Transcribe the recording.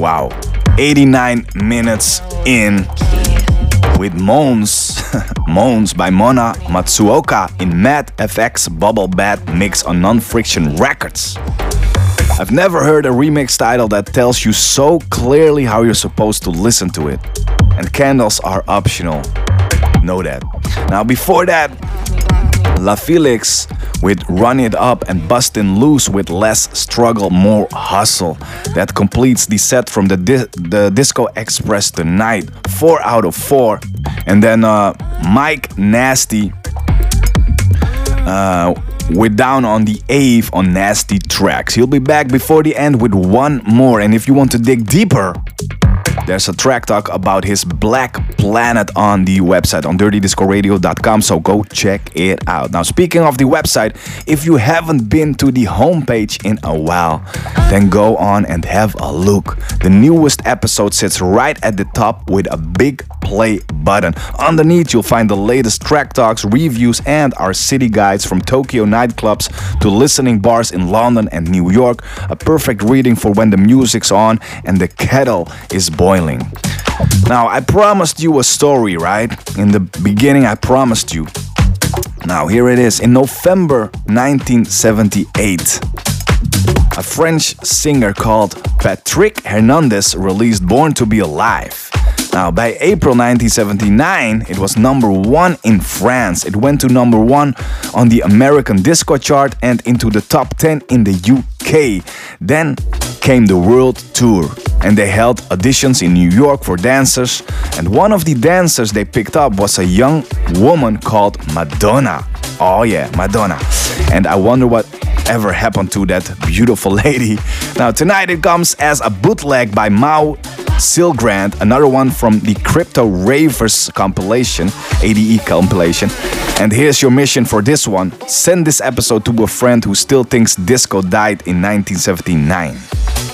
Wow, 89 minutes in with Moans, Moans by Mona Matsuoka in Mad FX Bubble Bath mix on Non-Friction Records. I've never heard a remix title that tells you so clearly how you're supposed to listen to it. And candles are optional. Know that. Now before that, La Felix with Run It Up and Bustin' Loose with Less Struggle, More Hustle. That completes the set from the Disco Express tonight. 4 out of 4. And then Mike Nasty with Down on the Ave on Nasty Tracks. He'll be back before the end with one more. And if you want to dig deeper, there's a track talk about his Black Planet on the website on dirtydiscoradio.com, so go check it out. Now, speaking of the website, if you haven't been to the homepage in a while, then go on and have a look. The newest episode sits right at the top with a big play button. Underneath, you'll find the latest track talks, reviews, and our city guides from Tokyo nightclubs to listening bars in London and New York. A perfect reading for when the music's on and the kettle is boiling. Now, I promised you a story, right? In the beginning, I promised you. Now, here it is. In November 1978, a French singer called Patrick Hernandez released Born to Be Alive. Now, by April 1979, it was number 1 in France. It went to number 1 on the American Disco Chart and into the top 10 in the UK. Then came the world tour, and they held auditions in New York for dancers. And one of the dancers they picked up was a young woman called Madonna. Oh yeah, Madonna. And I wonder what ever happened to that beautiful lady. Now, tonight it comes as a bootleg by Mao Silgrand, another one from the Crypto Ravers compilation, ADE compilation. And here's your mission for this one. Send this episode to a friend who still thinks disco died in 1979.